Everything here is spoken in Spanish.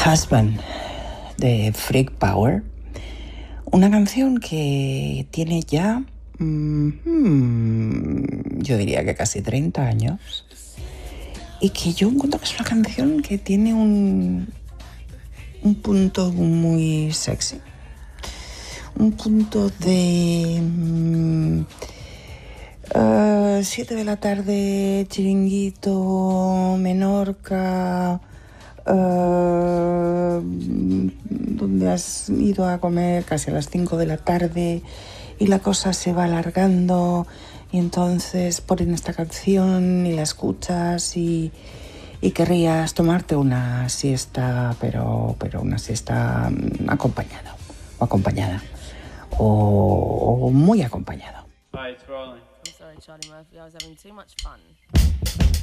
Husband de Freak Power, una canción que tiene ya, yo diría que casi 30 años, y que yo encuentro que es una canción que tiene un punto muy sexy, un punto de 7 de la tarde, Chiringuito, Menorca, donde has ido a comer casi a las 5 de la tarde y la cosa se va alargando y entonces ponen esta canción y la escuchas y querrías tomarte una siesta, pero una siesta acompañada o acompañada o muy acompañado. Hi, it's rolling. I'm sorry, Charlie Murphy. I was having too much fun.